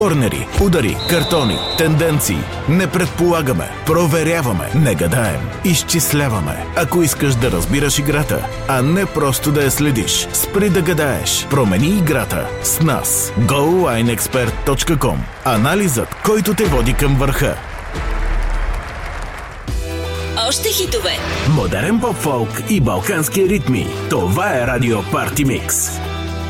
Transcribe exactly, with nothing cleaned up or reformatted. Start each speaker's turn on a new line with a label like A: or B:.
A: Корнери, удари, картони, тенденции. Не предполагаме, проверяваме, не гадаем, изчисляваме. Ако искаш да разбираш играта, а не просто да я следиш, спри да гадаеш. Промени играта с нас. го лайн експерт точка ком. Анализът, който те води към върха.
B: Още хитове.
A: Модерен поп-фолк и балкански ритми. Това е Радио Парти Микс.